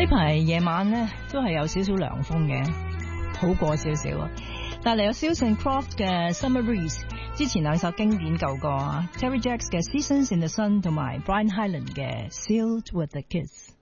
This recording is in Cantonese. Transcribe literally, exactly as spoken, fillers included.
呢排夜晚咧都係有少少涼風嘅，好過少少啊。但係有 Seals and Croft 嘅 Summer Breeze， 之前兩首經典舊歌啊 ，Terry Jacks 嘅 Seasons in the Sun 同埋 Brian Hyland 嘅 Sealed with a Kiss。